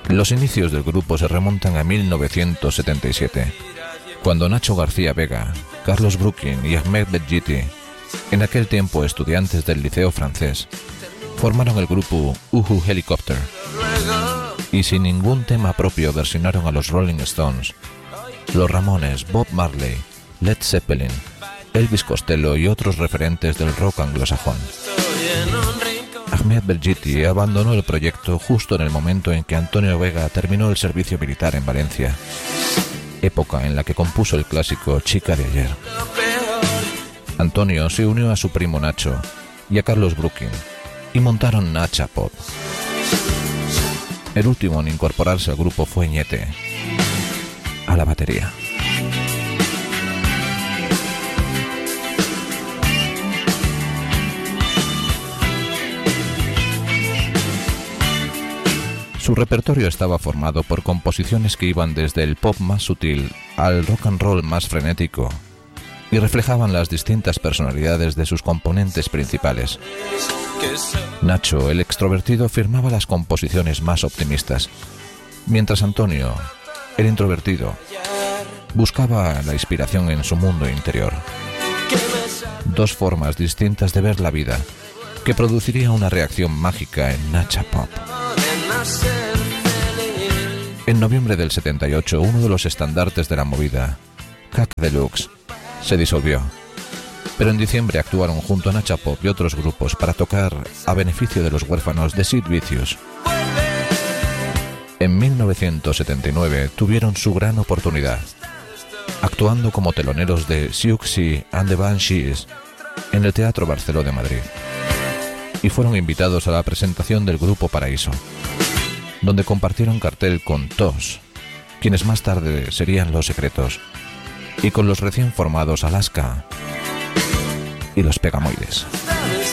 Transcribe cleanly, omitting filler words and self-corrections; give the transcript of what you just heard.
Los inicios del grupo se remontan a 1977, cuando Nacho García Vega, Carlos Brooking y Ahmed Bedjiti, en aquel tiempo estudiantes del Liceo Francés, formaron el grupo Uhu Helicopter y sin ningún tema propio versionaron a los Rolling Stones, los Ramones, Bob Marley, Led Zeppelin, Elvis Costello y otros referentes del rock anglosajón. Ahmed Bedjiti abandonó el proyecto justo en el momento en que Antonio Vega terminó el servicio militar en Valencia, época en la que compuso el clásico Chica de ayer. Antonio se unió a su primo Nacho y a Carlos Brooking y montaron Nacha Pop. El último en incorporarse al grupo fue Ñete, a la batería. Su repertorio estaba formado por composiciones que iban desde el pop más sutil al rock and roll más frenético y reflejaban las distintas personalidades de sus componentes principales. Nacho, el extrovertido, firmaba las composiciones más optimistas, mientras Antonio, el introvertido, buscaba la inspiración en su mundo interior. Dos formas distintas de ver la vida, que produciría una reacción mágica en Nacha Pop. En noviembre del 78, uno de los estandartes de la movida, Caca Deluxe, se disolvió, pero en diciembre actuaron junto a Nacha Pop y otros grupos para tocar a beneficio de los huérfanos de Sid Vicious. En 1979 tuvieron su gran oportunidad, actuando como teloneros de Siouxsie and the Banshees en el Teatro Barceló de Madrid, y fueron invitados a la presentación del grupo Paraíso, donde compartieron cartel con TOS, quienes más tarde serían Los Secretos, y con los recién formados Alaska y los Pegamoides.